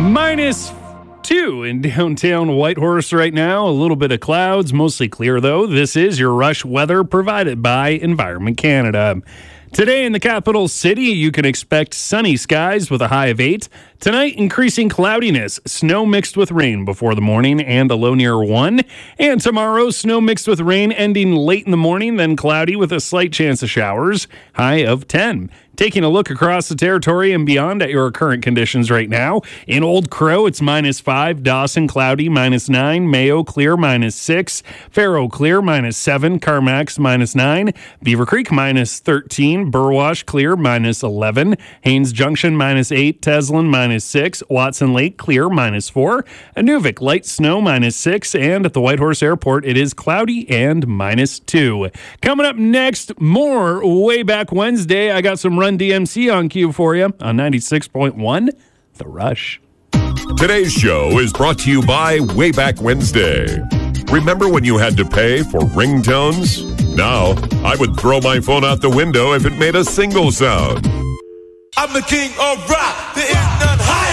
-2 in downtown Whitehorse right now. A little bit of clouds, mostly clear though. This is your Rush weather provided by Environment Canada. Today in the capital city, you can expect sunny skies with a high of 8. Tonight, increasing cloudiness, snow mixed with rain before the morning and a low near 1. And tomorrow, snow mixed with rain ending late in the morning, then cloudy with a slight chance of showers, high of 10. Taking a look across the territory and beyond at your current conditions right now. In Old Crow, it's -5. Dawson, cloudy, -9. Mayo, clear, -6. Faro, clear, -7. Carmax, -9. Beaver Creek, -13. Burwash, clear, -11. Haynes Junction, -8. Teslin, -6. Watson Lake, clear, -4. Inuvik, light snow, -6. And at the Whitehorse Airport, it is cloudy and -2. Coming up next, more Way Back Wednesday. I got some Run DMC on cue for you on 96.1 The Rush. Today's show is brought to you by Way Back Wednesday. Remember when you had to pay for ringtones? Now, I would throw my phone out the window if it made a single sound. I'm the king of rock. There is none higher.